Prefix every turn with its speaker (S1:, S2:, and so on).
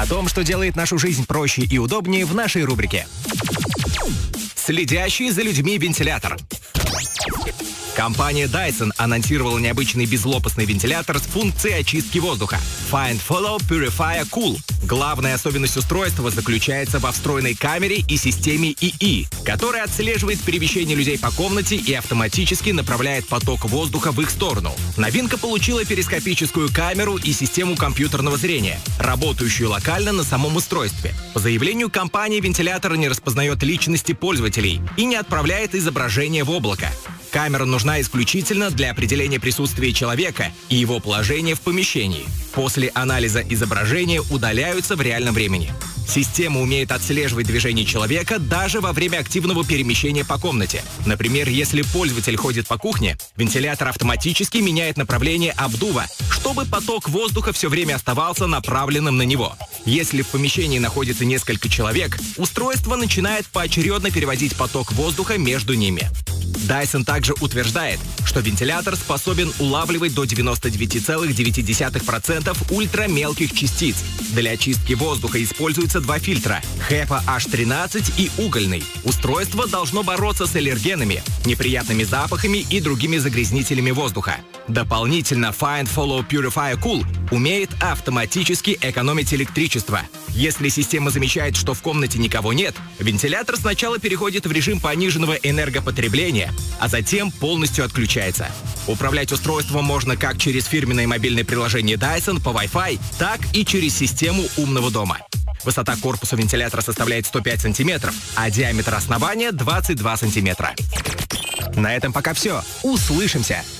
S1: О том, что делает нашу жизнь проще и удобнее, в нашей рубрике. Следящий за людьми вентилятор. Компания Dyson анонсировала необычный безлопастный вентилятор с функцией очистки воздуха Find Follow Purifier Cool. Главная особенность устройства заключается во встроенной камере и системе ИИ, которая отслеживает перемещение людей по комнате и автоматически направляет поток воздуха в их сторону. Новинка получила перископическую камеру и систему компьютерного зрения, работающую локально на самом устройстве. По заявлению компании, вентилятор не распознает личности пользователей и не отправляет изображение в облако. Камера нужна исключительно для определения присутствия человека и его положения в помещении. После анализа изображения удаляются в реальном времени. Система умеет отслеживать движение человека даже во время активного перемещения по комнате. Например, если пользователь ходит по кухне, вентилятор автоматически меняет направление обдува, чтобы поток воздуха все время оставался направленным на него. Если в помещении находится несколько человек, устройство начинает поочередно переводить поток воздуха между ними. Dyson также утверждает, что вентилятор способен улавливать до 99,9% ультрамелких частиц. Для очистки воздуха используются два фильтра – HEPA H13 и угольный. Устройство должно бороться с аллергенами, неприятными запахами и другими загрязнителями воздуха. Дополнительно Find Follow Purifier Cool умеет автоматически экономить электричество. Если система замечает, что в комнате никого нет, вентилятор сначала переходит в режим пониженного энергопотребления, а затем полностью отключается. Управлять устройством можно как через фирменное мобильное приложение Dyson по Wi-Fi, так и через систему умного дома. Высота корпуса вентилятора составляет 105 см, а диаметр основания 22 см. На этом пока все. Услышимся!